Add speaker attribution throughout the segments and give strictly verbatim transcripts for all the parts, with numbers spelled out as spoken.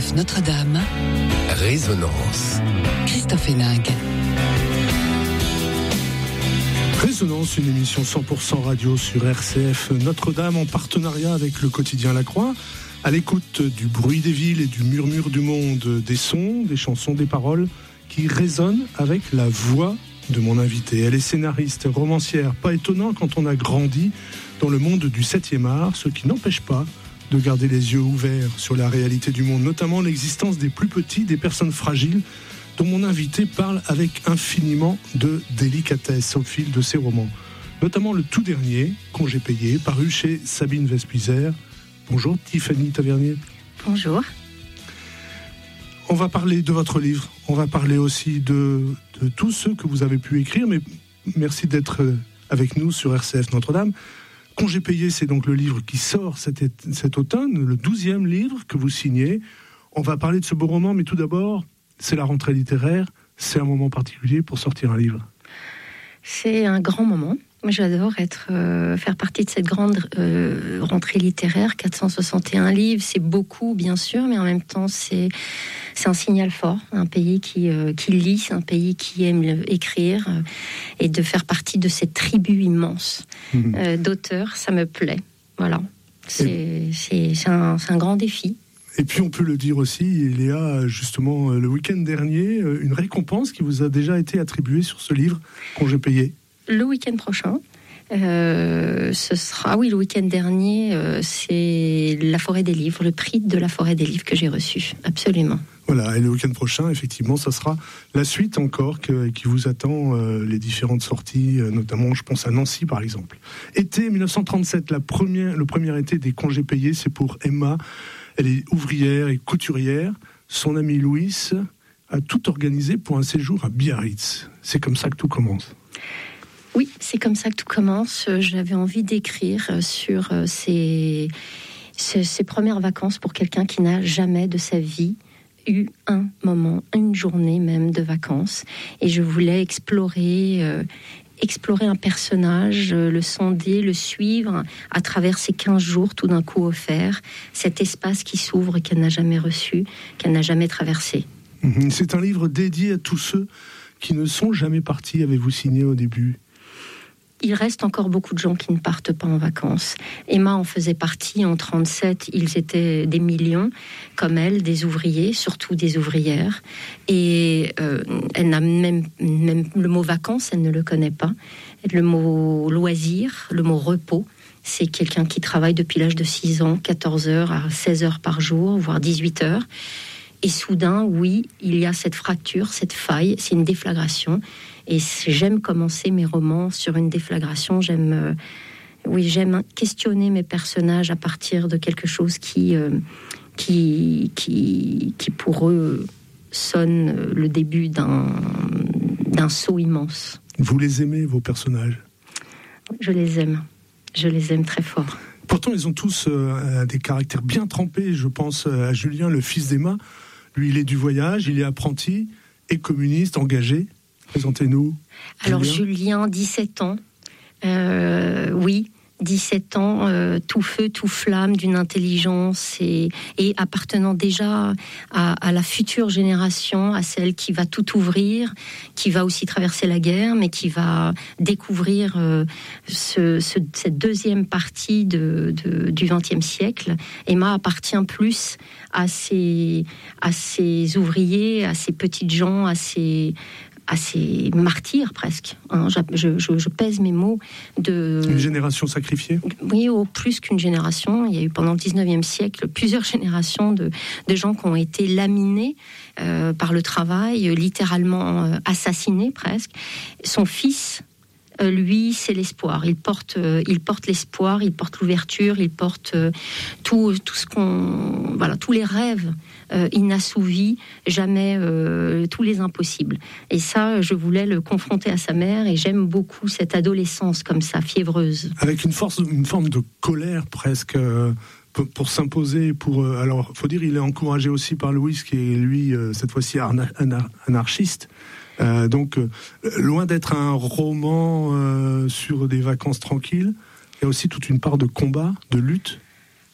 Speaker 1: F Notre-Dame.
Speaker 2: Résonance.
Speaker 1: Christophe Héninck.
Speaker 3: Résonance, une émission cent pour cent radio sur R C F Notre-Dame en partenariat avec le quotidien La Croix. À l'écoute du bruit des villes et du murmure du monde, des sons, des chansons, des paroles qui résonnent avec la voix de mon invité. Elle est scénariste, romancière, pas étonnant quand on a grandi dans le monde du septième art, ce qui n'empêche pas de garder les yeux ouverts sur la réalité du monde, notamment l'existence des plus petits, des personnes fragiles, dont mon invité parle avec infiniment de délicatesse au fil de ses romans. Notamment le tout dernier, Congé payé, paru chez Sabine Vespizer. Bonjour Tiffany Tavernier.
Speaker 4: Bonjour.
Speaker 3: On va parler de votre livre, on va parler aussi de, de tous ceux que vous avez pu écrire, mais merci d'être avec nous sur R C F Notre-Dame. Congé payé, c'est donc le livre qui sort cet, cet automne, le douzième livre que vous signez. On va parler de ce beau roman, mais tout d'abord, c'est la rentrée littéraire, c'est un moment particulier pour sortir un livre.
Speaker 4: C'est un grand moment. Moi, j'adore être, euh, faire partie de cette grande euh, rentrée littéraire. quatre cent soixante et un livres, c'est beaucoup, bien sûr, mais en même temps, c'est, c'est un signal fort. Un pays qui, euh, qui lit, un pays qui aime écrire, euh, et de faire partie de cette tribu immense mmh. euh, d'auteurs, ça me plaît. Voilà. C'est, et... c'est, c'est, un, c'est un grand défi.
Speaker 3: Et puis on peut le dire aussi, il y a justement le week-end dernier une récompense qui vous a déjà été attribuée sur ce livre, Congé payé.
Speaker 4: Le week-end prochain, euh, ce sera, oui, le week-end dernier, euh, c'est la Forêt des Livres, le prix de la Forêt des Livres que j'ai reçu, absolument.
Speaker 3: Voilà, et le week-end prochain, effectivement, ça sera la suite encore que, qui vous attend, euh, les différentes sorties, euh, notamment, je pense à Nancy, par exemple. Été dix-neuf cent trente-sept, la première, le premier été des Congés payés, c'est pour Emma. Elle est ouvrière et couturière. Son ami Louis a tout organisé pour un séjour à Biarritz. C'est comme ça que tout commence.
Speaker 4: Oui, c'est comme ça que tout commence. J'avais envie d'écrire sur ces, ces, ces premières vacances pour quelqu'un qui n'a jamais de sa vie eu un moment, une journée même de vacances. Et je voulais explorer... Euh, explorer un personnage, le sonder, le suivre à travers ces quinze jours tout d'un coup offerts, cet espace qui s'ouvre et qu'elle n'a jamais reçu, qu'elle n'a jamais traversé.
Speaker 3: C'est un livre dédié à tous ceux qui ne sont jamais partis, avez-vous signé au début ?
Speaker 4: Il reste encore beaucoup de gens qui ne partent pas en vacances. Emma en faisait partie en trente-sept, ils étaient des millions, comme elle, des ouvriers, surtout des ouvrières. Et euh, elle n'a même, même le mot vacances, elle ne le connaît pas. Le mot loisir, le mot repos, c'est quelqu'un qui travaille depuis l'âge de six ans, quatorze heures à seize heures par jour, voire dix-huit heures. Et soudain, oui, il y a cette fracture, cette faille, c'est une déflagration. Et j'aime commencer mes romans sur une déflagration. J'aime, euh, oui, j'aime questionner mes personnages à partir de quelque chose qui, euh, qui, qui, qui pour eux sonne le début d'un, d'un saut immense.
Speaker 3: Vous les aimez, vos personnages ?
Speaker 4: Je les aime. Je les aime très fort.
Speaker 3: Pourtant, ils ont tous euh, des caractères bien trempés. Je pense à Julien, le fils d'Emma. Lui, il est du voyage, il est apprenti et communiste, engagé. Présentez-nous.
Speaker 4: Alors Julien, Julien dix-sept ans, euh, oui, dix-sept ans, euh, tout feu, tout flamme, d'une intelligence et, et appartenant déjà à, à la future génération, à celle qui va tout ouvrir, qui va aussi traverser la guerre, mais qui va découvrir euh, ce, ce, cette deuxième partie de, de, du vingtième siècle. Emma appartient plus à ces, à ces ouvriers, à ces petites gens, à ces... à ces martyrs presque. Hein, je, je, je pèse mes mots. De...
Speaker 3: Une génération sacrifiée ?
Speaker 4: Oui, au plus qu'une génération. Il y a eu pendant le dix-neuvième siècle plusieurs générations de, de gens qui ont été laminés euh, par le travail, littéralement euh, assassinés presque. Son fils, euh, lui, c'est l'espoir. Il porte, euh, il porte l'espoir, il porte l'ouverture, il porte euh, tout, tout ce qu'on... Voilà, tous les rêves Euh, inassouvi, jamais euh, tous les impossibles. Et ça, je voulais le confronter à sa mère et j'aime beaucoup cette adolescence comme ça, fiévreuse.
Speaker 3: Avec une force, une forme de colère presque euh, pour, pour s'imposer. Pour euh, alors, faut dire, il est encouragé aussi par Louis, qui est lui euh, cette fois-ci anar- anar- anarchiste. Euh, donc, euh, loin d'être un roman euh, sur des vacances tranquilles, il y a aussi toute une part de combat, de lutte.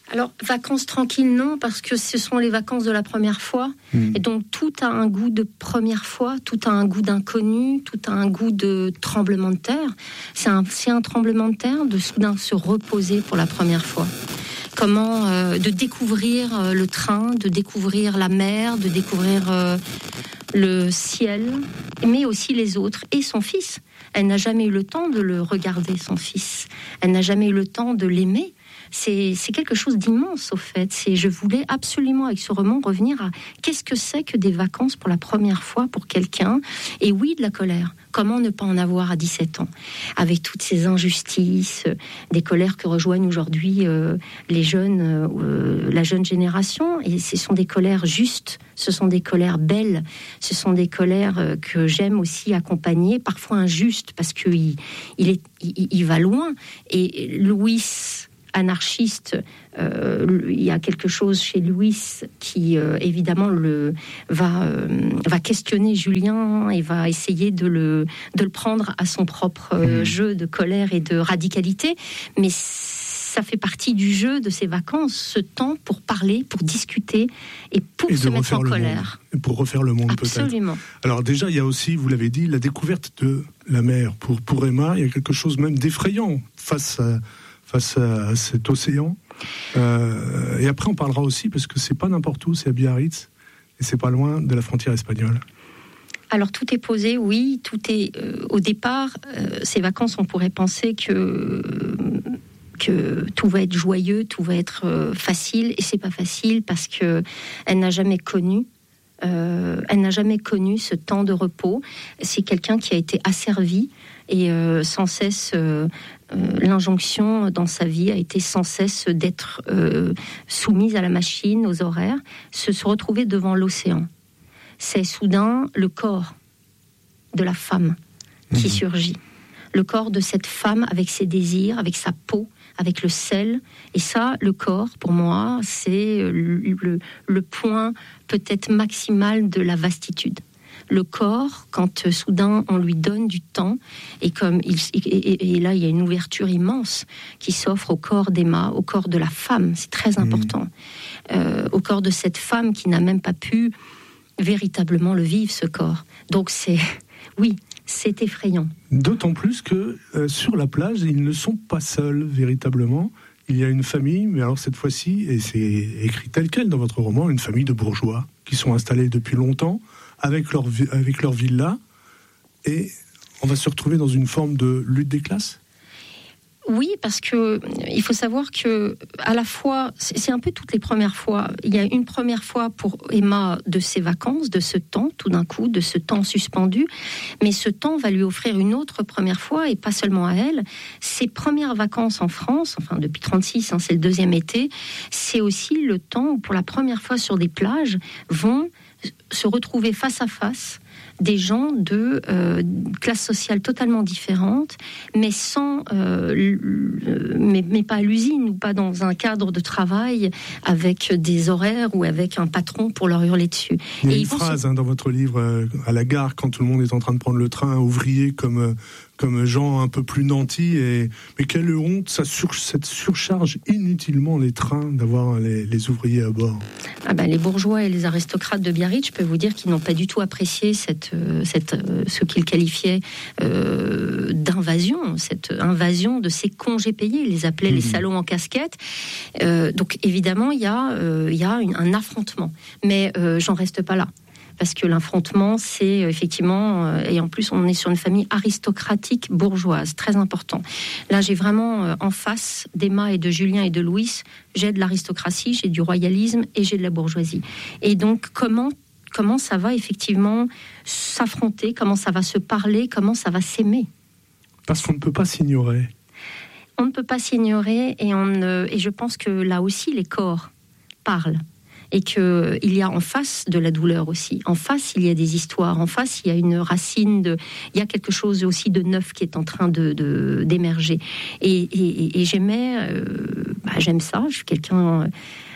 Speaker 4: Alors, vacances tranquilles, non, parce que ce sont les vacances de la première fois. Mmh. Et donc, tout a un goût de première fois, tout a un goût d'inconnu, tout a un goût de tremblement de terre. C'est un, c'est un tremblement de terre de soudain se reposer pour la première fois. Comment euh, de découvrir euh, le train, de découvrir la mer, de découvrir euh, le ciel, mais aussi les autres et son fils. Elle n'a jamais eu le temps de le regarder, son fils. Elle n'a jamais eu le temps de l'aimer. C'est, c'est quelque chose d'immense, au fait. C'est, je voulais absolument, avec ce roman, revenir à qu'est-ce que c'est que des vacances pour la première fois pour quelqu'un. Et oui, de la colère. Comment ne pas en avoir à dix-sept ans? Avec toutes ces injustices, euh, des colères que rejoignent aujourd'hui euh, les jeunes, euh, la jeune génération. Et ce sont des colères justes, ce sont des colères belles, ce sont des colères euh, que j'aime aussi accompagner, parfois injustes, parce qu'il il est, il, il va loin. Et Louis... anarchiste, euh, il y a quelque chose chez Louis qui euh, évidemment le, va, euh, va questionner Julien et va essayer de le, de le prendre à son propre euh, mmh. jeu de colère et de radicalité, mais ça fait partie du jeu de ces vacances, ce temps pour parler, pour discuter et pour et se mettre en colère.
Speaker 3: Et pour refaire le monde.
Speaker 4: Absolument.
Speaker 3: Peut-être. Alors déjà, il y a aussi, vous l'avez dit, la découverte de la mer. Pour, pour Emma, il y a quelque chose même d'effrayant face à face à cet océan. Euh, et après, on parlera aussi, parce que c'est pas n'importe où, c'est à Biarritz, et c'est pas loin de la frontière espagnole.
Speaker 4: Alors, tout est posé, oui, tout est... Euh, au départ, euh, ces vacances, on pourrait penser que, euh, que tout va être joyeux, tout va être euh, facile, et c'est pas facile, parce que elle n'a jamais connu Euh, elle n'a jamais connu ce temps de repos. C'est quelqu'un qui a été asservi et euh, sans cesse, euh, euh, l'injonction dans sa vie a été sans cesse d'être euh, soumise à la machine, aux horaires, se, se retrouver devant l'océan. C'est soudain le corps de la femme qui mmh. surgit. Le corps de cette femme avec ses désirs, avec sa peau, avec le sel. Et ça, le corps, pour moi, c'est le, le, le point peut-être maximal de la vastitude. Le corps, quand euh, soudain on lui donne du temps, et, comme il, et, et, et là il y a une ouverture immense qui s'offre au corps d'Emma, au corps de la femme, c'est très important. Mmh. Euh, au corps de cette femme qui n'a même pas pu véritablement le vivre, ce corps. Donc c'est... Oui, c'est effrayant.
Speaker 3: D'autant plus que euh, sur la plage, ils ne sont pas seuls véritablement. Il y a une famille, mais alors cette fois-ci, et c'est écrit tel quel dans votre roman, une famille de bourgeois qui sont installés depuis longtemps avec leur, avec leur villa, et on va se retrouver dans une forme de lutte des classes ?
Speaker 4: Oui, parce que il faut savoir que à la fois, c'est un peu toutes les premières fois. Il y a une première fois pour Emma de ses vacances, de ce temps, tout d'un coup, de ce temps suspendu. Mais ce temps va lui offrir une autre première fois, et pas seulement à elle. Ses premières vacances en France, enfin depuis trente-six, hein, c'est le deuxième été, c'est aussi le temps où, pour la première fois sur des plages, vont se retrouver face à face des gens de euh, classes sociales totalement différentes, mais sans, euh, mais, mais pas à l'usine ou pas dans un cadre de travail avec des horaires ou avec un patron pour leur hurler dessus.
Speaker 3: Il y a Et une phrase se... hein, dans votre livre, euh, à la gare, quand tout le monde est en train de prendre le train, ouvrier comme euh, comme gens un peu plus nantis, et mais quelle honte, ça sur, cette surcharge inutilement les trains d'avoir les, les ouvriers à bord.
Speaker 4: Ah ben, les bourgeois et les aristocrates de Biarritz, je peux vous dire qu'ils n'ont pas du tout apprécié cette, cette, ce qu'ils qualifiaient euh, d'invasion, cette invasion de ces congés payés. Ils les appelaient mmh. les salauds en casquette. Euh, donc évidemment, il y a, euh, il y a une, un affrontement. Mais euh, j'en reste pas là. Parce que l'affrontement, c'est effectivement... Euh, et en plus, on est sur une famille aristocratique bourgeoise, très important. Là, j'ai vraiment euh, en face d'Emma et de Julien et de Louis, j'ai de l'aristocratie, j'ai du royalisme et j'ai de la bourgeoisie. Et donc, comment, comment ça va effectivement s'affronter, comment ça va se parler, comment ça va s'aimer ?
Speaker 3: Parce qu'on ne peut pas s'ignorer.
Speaker 4: On ne peut pas s'ignorer, et, on, euh, et je pense que là aussi, les corps parlent. Et qu'il y a en face de la douleur aussi. En face, il y a des histoires. En face, il y a une racine de... Il y a quelque chose aussi de neuf qui est en train de, de, d'émerger. Et, et, et j'aimais... Euh, bah, j'aime ça. Je suis quelqu'un...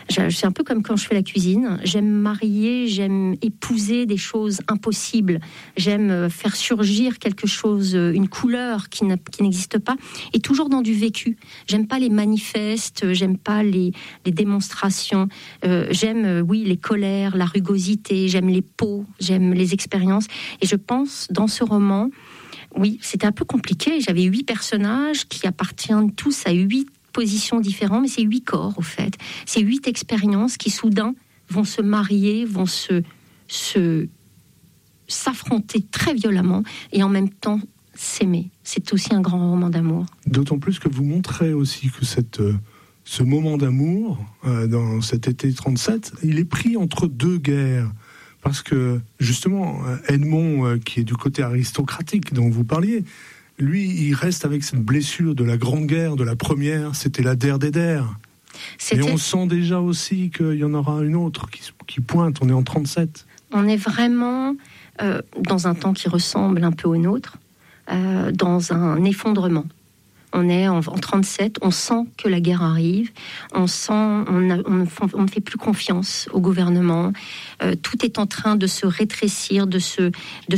Speaker 4: C'est un peu comme quand je fais la cuisine. J'aime marier, j'aime épouser des choses impossibles. J'aime faire surgir quelque chose, une couleur qui, qui n'existe pas, et toujours dans du vécu. J'aime pas les manifestes, j'aime pas les, les démonstrations. Euh, j'aime, euh, oui, les colères, la rugosité. J'aime les peaux, j'aime les expériences. Et je pense, dans ce roman, oui, c'était un peu compliqué. J'avais huit personnages qui appartiennent tous à huit positions différentes, mais c'est huit corps, au fait. C'est huit expériences qui, soudain, vont se marier, vont se, se, s'affronter très violemment et en même temps s'aimer. C'est aussi un grand roman d'amour.
Speaker 3: D'autant plus que vous montrez aussi que cette, euh, ce moment d'amour, euh, dans cet été trente-sept, il est pris entre deux guerres. Parce que, justement, Edmond, euh, qui est du côté aristocratique dont vous parliez, lui, il reste avec cette blessure de la Grande Guerre, de la première, c'était la der des der. Et on sent déjà aussi qu'il y en aura une autre qui, qui pointe, on est en trente-sept.
Speaker 4: On est vraiment euh, dans un temps qui ressemble un peu au nôtre, euh, dans un effondrement. On est en, en trente-sept, on sent que la guerre arrive, on sent, on, a, on, on ne fait plus confiance au gouvernement, euh, tout est en train de se rétrécir, de se, de